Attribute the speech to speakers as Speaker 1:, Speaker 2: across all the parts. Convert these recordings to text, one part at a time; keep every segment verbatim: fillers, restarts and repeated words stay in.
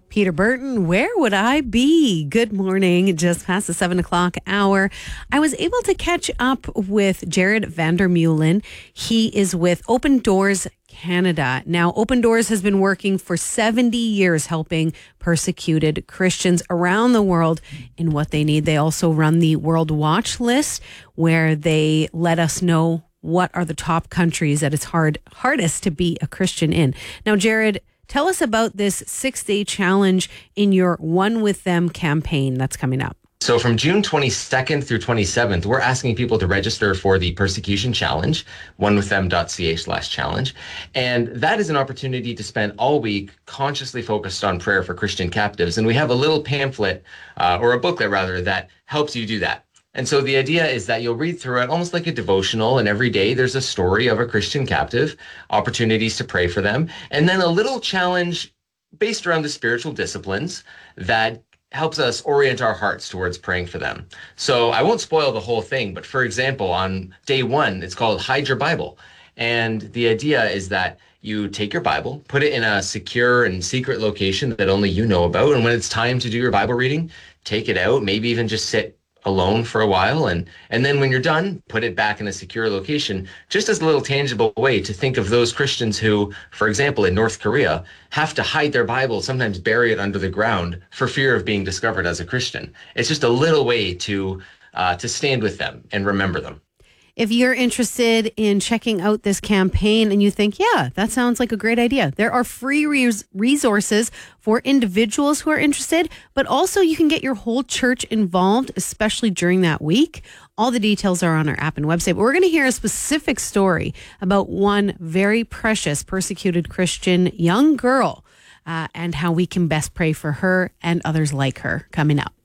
Speaker 1: Peter Burton, where would I be? Good morning, just past the seven o'clock hour. I was able to catch up with Jared Vandermeulen. He is with Open Doors Canada. Now, Open Doors has been working for seventy years helping persecuted Christians around the world in what they need. They also run the World Watch List, where they let us know what are the top countries that it's hard hardest to be a Christian in. Now, Jared, tell us about this six-day challenge in your One With Them campaign that's coming up.
Speaker 2: So from June twenty-second through twenty-seventh, we're asking people to register for the Persecution Challenge, onewiththem.ca slash challenge. And that is an opportunity to spend all week consciously focused on prayer for Christian captives. And we have a little pamphlet, uh, or a booklet rather, that helps you do that. And so the idea is that you'll read through it almost like a devotional, and every day there's a story of a Christian captive, opportunities to pray for them, and then a little challenge based around the spiritual disciplines that helps us orient our hearts towards praying for them. So I won't spoil the whole thing, but for example, on day one, it's called Hide Your Bible. And the idea is that you take your Bible, put it in a secure and secret location that only you know about, and when it's time to do your Bible reading, take it out, maybe even just sit alone for a while, and and then when you're done, put it back in a secure location, just as a little tangible way to think of those Christians who, for example, in North Korea, have to hide their Bible, sometimes bury it under the ground for fear of being discovered as a Christian. It's just a little way to uh, to stand with them and remember them.
Speaker 1: If you're interested in checking out this campaign and you think, yeah, that sounds like a great idea, there are free res- resources for individuals who are interested, but also you can get your whole church involved, especially during that week. All the details are on our app and website, but we're going to hear a specific story about one very precious persecuted Christian young girl uh, and how we can best pray for her and others like her coming up.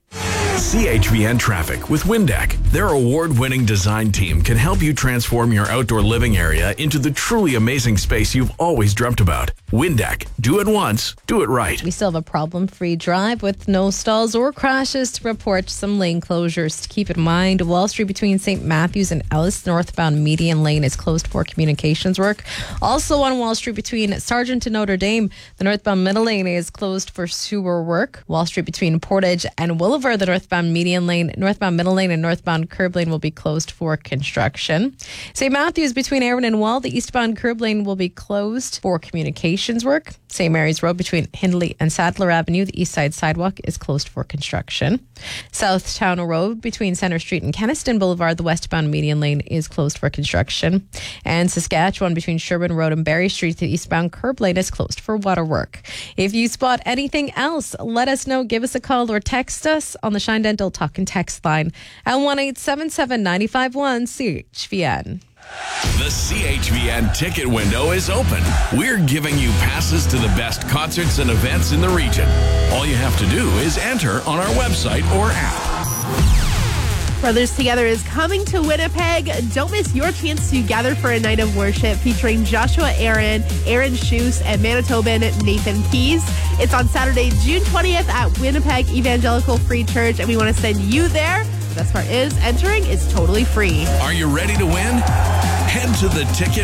Speaker 3: C H V N Traffic with Windeck. Their award-winning design team can help you transform your outdoor living area into the truly amazing space you've always dreamt about. Windeck. Do it once, do it right.
Speaker 4: We still have a problem-free drive with no stalls or crashes to report. Some lane closures to keep in mind. Wall Street between Saint Matthews and Ellis, northbound median lane is closed for communications work. Also on Wall Street between Sargent and Notre Dame, the northbound middle lane is closed for sewer work. Wall Street between Portage and Williver, the northbound median lane, northbound middle lane, and northbound curb lane will be closed for construction. Saint Matthews between Aaron and Wall, the eastbound curb lane will be closed for communications work. Saint Mary's Road between Hindley and Sadler Avenue, the east side sidewalk is closed for construction. South Town Road between Center Street and Kenniston Boulevard, the westbound median lane is closed for construction. And Saskatchewan between Sherburne Road and Barrie Street, the eastbound curb lane is closed for water work. If you spot anything else, let us know. Give us a call or text us on the Shine Dental Talk and Text line at one eight seven seven, nine five one, C H V N.
Speaker 3: The C H V N ticket window is open. We're giving you passes to the best concerts and events in the region. All you have to do is enter on our website or app.
Speaker 5: Brothers Together is coming to Winnipeg. Don't miss your chance to gather for a night of worship featuring Joshua Aaron, Aaron Schuss, and Manitoban Nathan Pease. It's on Saturday, June twentieth at Winnipeg Evangelical Free Church, and we want to send you there. The best part is entering is totally free.
Speaker 3: Are you ready to win? Head to the ticket